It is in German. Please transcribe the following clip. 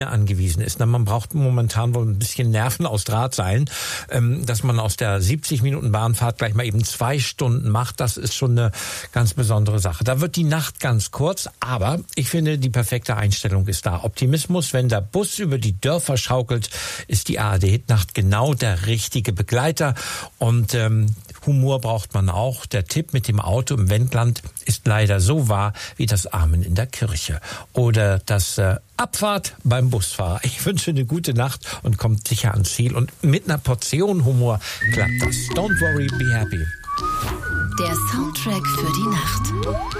angewiesen ist. Man braucht momentan wohl ein bisschen Nerven aus Drahtseilen, dass man aus der 70 Minuten Bahnfahrt gleich mal eben 2 Stunden macht. Das ist schon eine ganz besondere Sache. Da wird die Nacht ganz kurz, aber ich finde, die perfekte Einstellung ist da. Optimismus, wenn der Bus über die Dörfer schaukelt, ist die ARD-Hitnacht genau der richtige Begleiter. Und Humor braucht man auch. Der Tipp mit dem Auto im Wendland ist leider so wahr wie das Amen in der Kirche. Oder das Abfahrt beim Busfahrer. Ich wünsche eine gute Nacht und kommt sicher ans Ziel. Und mit einer Portion Humor klappt das. Don't worry, be happy. Der Soundtrack für die Nacht.